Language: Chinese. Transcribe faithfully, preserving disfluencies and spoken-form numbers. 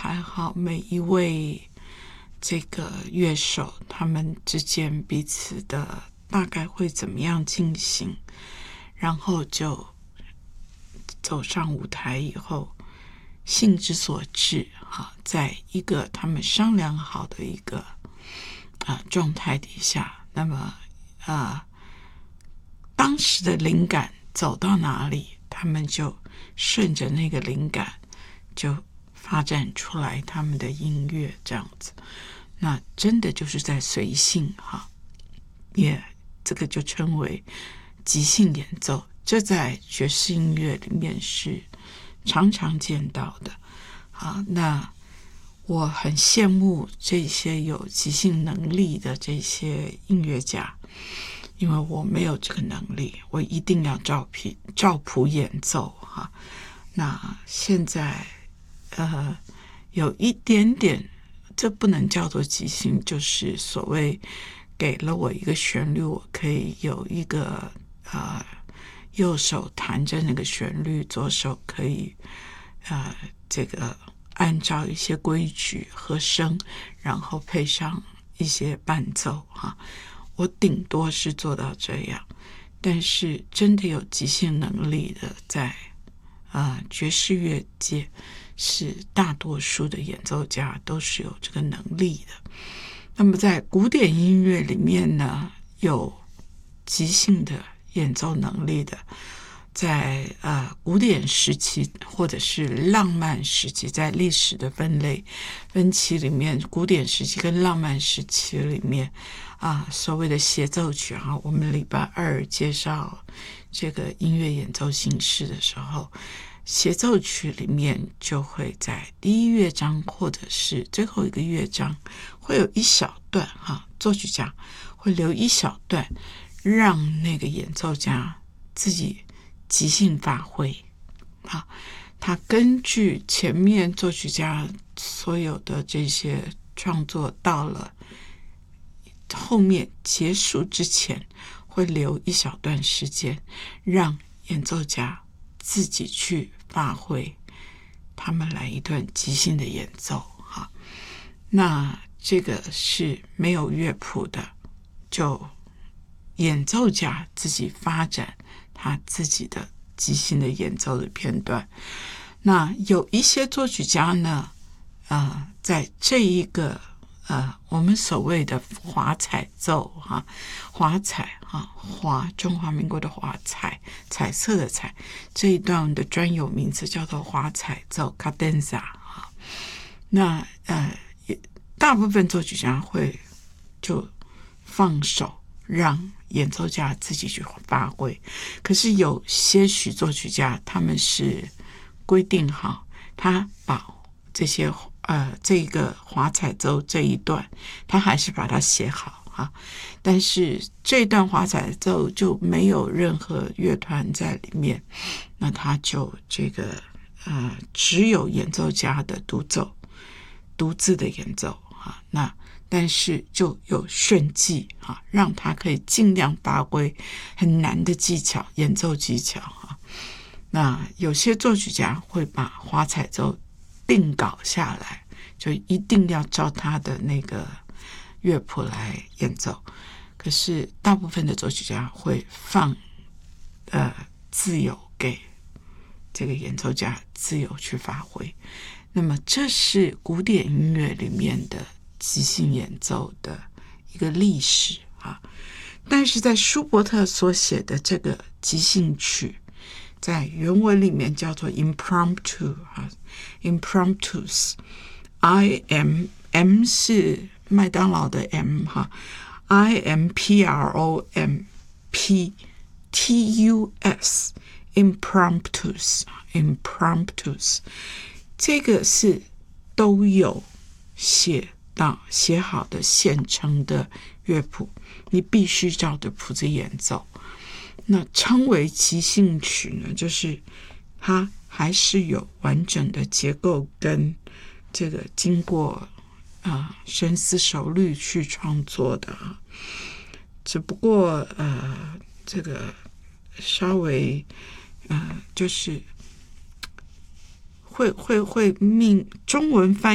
排好每一位这个乐手他们之间彼此的大概会怎么样进行，然后就走上舞台以后，兴之所至哈，在一个他们商量好的一个啊、呃、状态底下，那么啊、呃、当时的灵感走到哪里，他们就顺着那个灵感就发展出来他们的音乐，这样子。那真的就是在随性哈，也这个就称为即兴演奏，这在爵士音乐里面是常常见到的。好，那我很羡慕这些有即兴能力的这些音乐家，因为我没有这个能力，我一定要照谱照谱演奏哈。那现在呃有一点点，这不能叫做即兴，就是所谓给了我一个旋律，我可以有一个呃右手弹着那个旋律，左手可以呃这个按照一些规矩和声，然后配上一些伴奏哈。我顶多是做到这样，但是真的有即兴能力的，在呃爵士乐界是大多数的演奏家都是有这个能力的。那么在古典音乐里面呢，有即兴的演奏能力的，在呃古典时期或者是浪漫时期，在历史的分类分期里面，古典时期跟浪漫时期里面啊，所谓的协奏曲啊，我们礼拜二介绍这个音乐演奏形式的时候，协奏曲里面就会在第一乐章或者是最后一个乐章会有一小段哈，作曲家会留一小段让那个演奏家自己即兴发挥啊，他根据前面作曲家所有的这些创作，到了后面结束之前会留一小段时间让演奏家自己去发挥，他们来一段即兴的演奏哈。那这个是没有乐谱的，就演奏家自己发展他自己的即兴的演奏的片段。那有一些作曲家呢，呃，在这一个呃，我们所谓的华彩奏哈，华彩哈，华中华民国的华彩，彩色的彩，这一段的专有名词叫做华彩奏 cadenza 哈。那呃，大部分作曲家会就放手让演奏家自己去发挥，可是有些许作曲家他们是规定好，他把这些呃这个华彩奏这一段他还是把它写好啊，但是这段华彩奏就没有任何乐团在里面，那他就这个呃只有演奏家的独奏，独自的演奏啊，那但是就有炫技啊，让他可以尽量发挥很难的技巧，演奏技巧啊。那有些作曲家会把华彩奏定稿下来，就一定要照他的那个乐谱来演奏。可是大部分的作曲家会放呃自由给这个演奏家自由去发挥。那么这是古典音乐里面的即兴演奏的一个历史啊。但是在舒伯特所写的这个即兴曲，在原文里面叫做 impromptu 啊 impromptus I M M 是麦当劳的 M 哈 I M P R O M P T U S impromptus impromptus 这个是都有写到写好的现成的乐谱，你必须照着谱子演奏。那称为即兴曲呢，就是它还是有完整的结构跟这个经过啊、呃、深思熟虑去创作的啊，只不过呃这个稍微呃就是会会会命中文翻